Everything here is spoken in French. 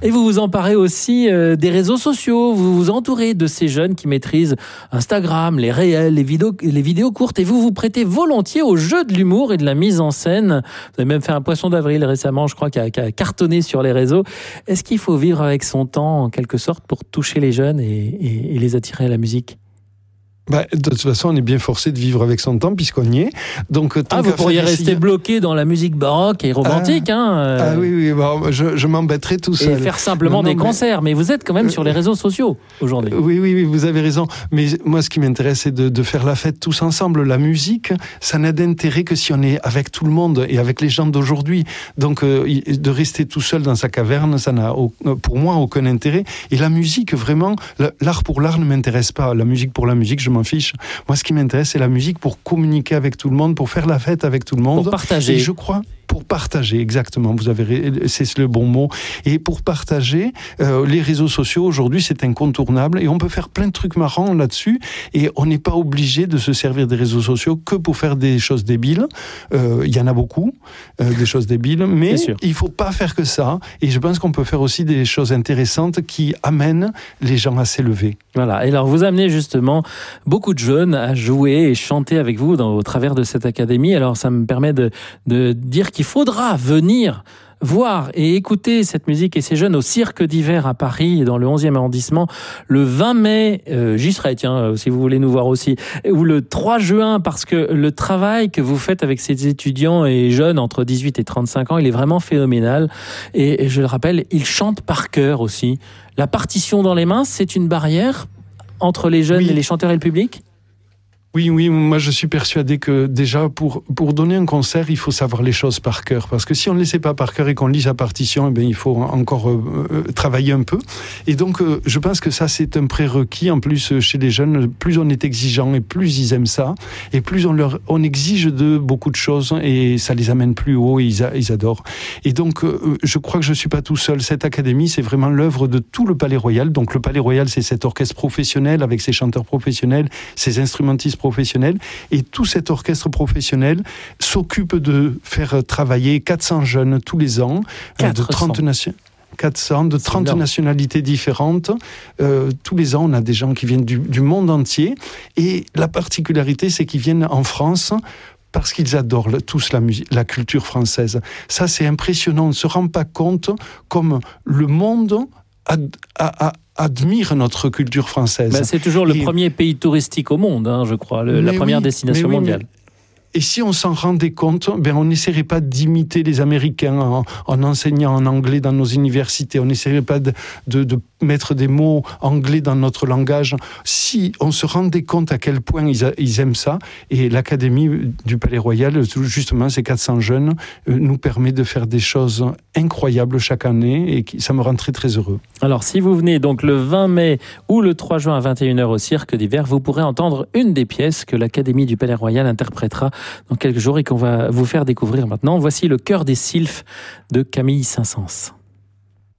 Et vous vous emparez aussi des réseaux sociaux. Vous vous entourez de ces jeunes qui maîtrisent Instagram, les réels, les vidéos courtes. Et vous vous prêtez volontiers au jeu de l'humour et de la mise en scène. Vous avez même fait un poisson d'avril récemment, je crois, qui a cartonné sur les réseaux. Est-ce qu'il faut vivre avec son temps, en quelque sorte, pour toucher les jeunes et les attirer à la musique ? De toute façon, on est bien forcé de vivre avec son temps puisqu'on y est. Donc, vous pourriez rester bloqué dans la musique baroque et romantique. Oui, je m'embêterai tout seul. Et faire simplement des concerts. Mais vous êtes quand même sur les réseaux sociaux aujourd'hui. Oui, vous avez raison. Mais moi, ce qui m'intéresse, c'est de faire la fête tous ensemble. La musique, ça n'a d'intérêt que si on est avec tout le monde et avec les gens d'aujourd'hui. Donc, de rester tout seul dans sa caverne, ça n'a pour moi aucun intérêt. Et la musique, vraiment, l'art pour l'art ne m'intéresse pas. La musique pour la musique, je m'en fiche. Moi, ce qui m'intéresse, c'est la musique pour communiquer avec tout le monde, pour faire la fête avec tout le monde. Pour partager. Et je crois... Pour partager, exactement, c'est le bon mot. Et pour partager, les réseaux sociaux, aujourd'hui, c'est incontournable et on peut faire plein de trucs marrants là-dessus et on n'est pas obligé de se servir des réseaux sociaux que pour faire des choses débiles. Il y en a beaucoup, des choses débiles, mais il ne faut pas faire que ça. Et je pense qu'on peut faire aussi des choses intéressantes qui amènent les gens à s'élever. Voilà, et alors vous amenez justement beaucoup de jeunes à jouer et chanter avec vous au travers de cette académie. Alors ça me permet de dire qu'il faudra venir voir et écouter cette musique et ces jeunes au Cirque d'hiver à Paris, dans le 11e arrondissement, le 20 mai, j'y serai, si vous voulez nous voir aussi, ou le 3 juin, parce que le travail que vous faites avec ces étudiants et jeunes entre 18 et 35 ans, il est vraiment phénoménal. Et je le rappelle, ils chantent par cœur aussi. La partition dans les mains, c'est une barrière entre les jeunes et les chanteurs et le public ? Oui, moi je suis persuadé que déjà pour donner un concert, il faut savoir les choses par cœur. Parce que si on ne les sait pas par cœur et qu'on lit sa partition, il faut encore travailler un peu. Et donc je pense que ça c'est un prérequis. En plus chez les jeunes, plus on est exigeant et plus ils aiment ça. Et plus on exige de beaucoup de choses et ça les amène plus haut et ils adorent. Et donc je crois que je ne suis pas tout seul. Cette académie, c'est vraiment l'œuvre de tout le Palais Royal. Donc le Palais Royal, c'est cet orchestre professionnel avec ses chanteurs professionnels, ses instrumentistes professionnels, et tout cet orchestre professionnel s'occupe de faire travailler 400 jeunes tous les ans, de 30 nationalités différentes. Tous les ans, on a des gens qui viennent du monde entier, et la particularité, c'est qu'ils viennent en France parce qu'ils adorent tous la culture française. Ça, c'est impressionnant. On ne se rend pas compte comme le monde admire notre culture française. C'est toujours le premier pays touristique au monde, je crois, la première destination mondiale. Et si on s'en rendait compte, on n'essaierait pas d'imiter les Américains en enseignant en anglais dans nos universités. On n'essaierait pas de mettre des mots anglais dans notre langage. Si on se rendait compte à quel point ils aiment ça, et l'Académie du Palais Royal, justement, ces 400 jeunes, nous permet de faire des choses incroyables chaque année, et ça me rend très très heureux. Alors, si vous venez donc le 20 mai ou le 3 juin à 21h au Cirque d'hiver, vous pourrez entendre une des pièces que l'Académie du Palais Royal interprétera dans quelques jours et qu'on va vous faire découvrir maintenant. Voici Le Chœur des Sylphes de Camille Saint-Saëns.